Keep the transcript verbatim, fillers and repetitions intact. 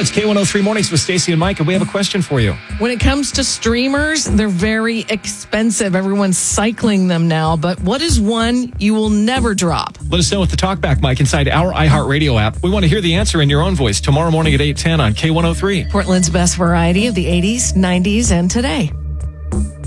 it's K one oh three Mornings with Stacey and Mike, and we have a question for you. When it comes to streamers, they're very expensive. Everyone's cycling them now. But what is one you will never drop? Let us know with the talkback mic inside our iHeartRadio app. We want to hear the answer in your own voice tomorrow morning at eight ten on K one oh three. Portland's best variety of the eighties, nineties, and today.